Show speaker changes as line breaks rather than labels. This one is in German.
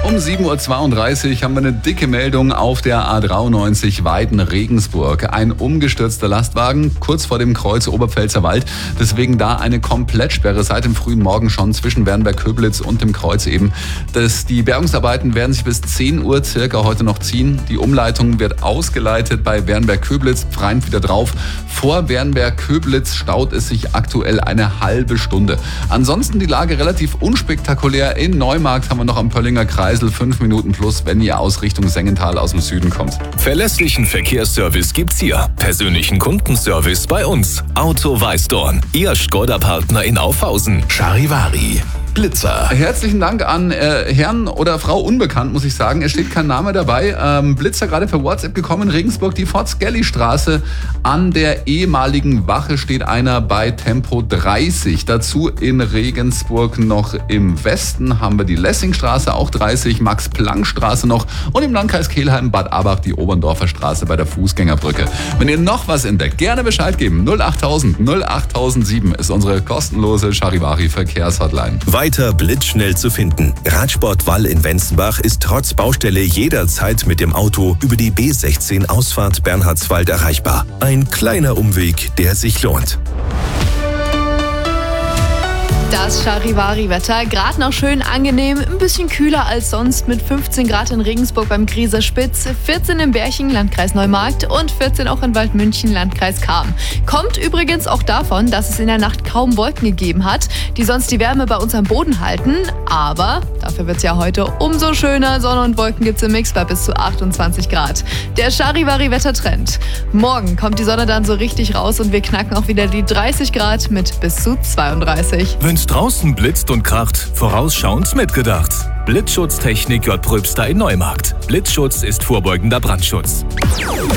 Um 7.32 Uhr haben wir eine dicke Meldung auf der A93 Weiden-Regensburg. Ein umgestürzter Lastwagen kurz vor dem Kreuz Oberpfälzer Wald. Deswegen da eine Komplettsperre seit dem frühen Morgen schon zwischen Wernberg-Köblitz und dem Kreuz eben. Die Bergungsarbeiten werden sich bis 10 Uhr circa heute noch ziehen. Die Umleitung wird ausgeleitet bei Wernberg-Köblitz, Freien wieder drauf. Vor Wernberg-Köblitz staut es sich aktuell eine halbe Stunde. Ansonsten die Lage relativ unspektakulär. In Neumarkt haben wir noch am Pöllinger Kreisel 5 Minuten plus, wenn ihr aus Richtung Sengenthal aus dem Süden kommt.
Verlässlichen Verkehrsservice gibt's hier. Persönlichen Kundenservice bei uns. Auto Weißdorn. Ihr Škoda-Partner in Aufhausen. Charivari. Blitzer.
Herzlichen Dank an Herrn oder Frau Unbekannt, muss ich sagen. Es steht kein Name dabei. Blitzer gerade per WhatsApp gekommen in Regensburg. Die Fort-Skelly-Straße an der ehemaligen Wache steht einer bei Tempo 30. Dazu in Regensburg noch im Westen haben wir die Lessingstraße, auch 30. Max-Planck-Straße noch. Und im Landkreis Kelheim, Bad Abach, die Oberndorfer Straße bei der Fußgängerbrücke. Wenn ihr noch was entdeckt, gerne Bescheid geben. 08000 08007 ist unsere kostenlose Charivari-Verkehrshotline.
Weiter blitzschnell zu finden. Radsport Wall in Wenzenbach ist trotz Baustelle jederzeit mit dem Auto über die B16 Ausfahrt Bernhardswald erreichbar. Ein kleiner Umweg, der sich lohnt.
Das Charivari-Wetter, gerade noch schön angenehm, ein bisschen kühler als sonst mit 15 Grad in Regensburg beim Grieser Spitz, 14 in Berching, Landkreis Neumarkt und 14 auch in Waldmünchen, Landkreis Cham. Kommt übrigens auch davon, dass es in der Nacht kaum Wolken gegeben hat, die sonst die Wärme bei uns am Boden halten. Aber dafür wird es ja heute umso schöner. Sonne und Wolken gibt es im Mix bei bis zu 28 Grad. Der Charivari-Wettertrend. Morgen kommt die Sonne dann so richtig raus und wir knacken auch wieder die 30 Grad mit bis zu 32.
Wenn's draußen blitzt und kracht, vorausschauend mitgedacht. Blitzschutztechnik J. Pröbster in Neumarkt. Blitzschutz ist vorbeugender Brandschutz.